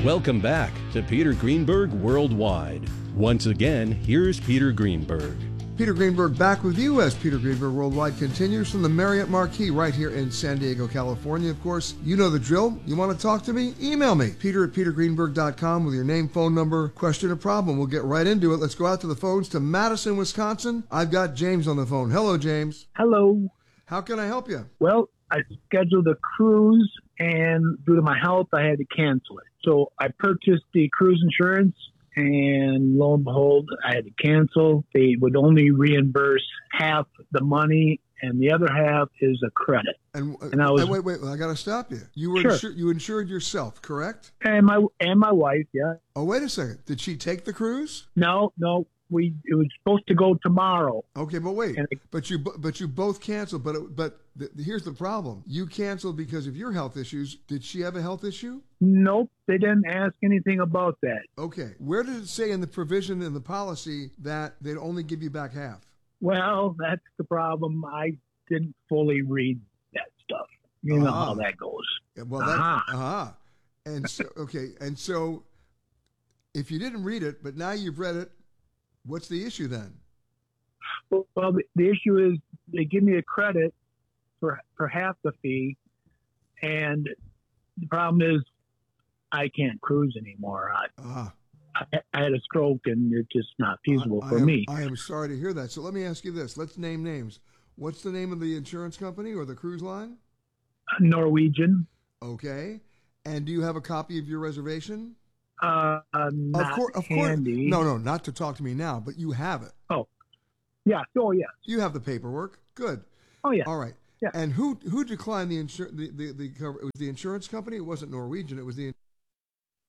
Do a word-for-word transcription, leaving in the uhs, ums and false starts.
Welcome back to Peter Greenberg Worldwide. Once again, here's Peter Greenberg. Peter Greenberg back with you as Peter Greenberg Worldwide continues from the Marriott Marquis right here in San Diego, California. Of course, you know the drill. You want to talk to me? Email me, peter at peter greenberg dot com with your name, phone number, question, or problem. We'll get right into it. Let's go out to the phones to Madison, Wisconsin. I've got James on the phone. Hello, James. Hello. How can I help you? Well, I scheduled a cruise, and due to my health, I had to cancel it. So I purchased the cruise insurance, and lo and behold, I had to cancel. They would only reimburse half the money, and the other half is a credit. And, and I was wait, wait, wait! I got to stop you. You were sure. insur- you insured yourself, correct? And my and my wife, yeah. Oh, wait a second. Did she take the cruise? No, no. We it was supposed to go tomorrow. Okay, but wait. And it, but you but you both canceled. But it, but the, here's the problem. You canceled because of your health issues. Did she have a health issue? Nope. They didn't ask anything about that. Okay. Where did it say in the provision in the policy that they'd only give you back half? Well, that's the problem. I didn't fully read that stuff. You know uh-huh. how that goes. Yeah, well, that uh-huh. uh-huh. And so okay, and so if you didn't read it, but now you've read it, what's the issue then? Well, well the, the issue is they give me a credit for for half the fee, and the problem is I can't cruise anymore. I, uh-huh. I, I had a stroke, and it's just not feasible I, for I am, me. I am sorry to hear that. So let me ask you this. Let's name names. What's the name of the insurance company or the cruise line? Norwegian. Okay. And do you have a copy of your reservation? Uh, uh, not of course, of course. handy. No, no, not to talk to me now, but you have it. Oh, yeah. Oh, yes. You have the paperwork. Good. Oh, yeah. All right. Yeah. And who who declined the insur- the, the the cover? It was the insurance company. It wasn't Norwegian. It was the